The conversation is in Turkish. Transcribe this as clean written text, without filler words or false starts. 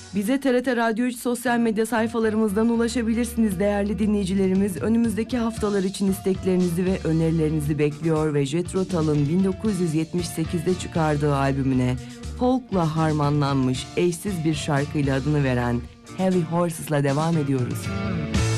Bize TRT Radyo 3 sosyal medya sayfalarımızdan ulaşabilirsiniz değerli dinleyicilerimiz. Önümüzdeki haftalar için isteklerinizi ve önerilerinizi bekliyor ve Jethro Tull'ın 1978'de çıkardığı albümüne folkla harmanlanmış eşsiz bir şarkıyla adını veren Heavy Horses'la devam ediyoruz.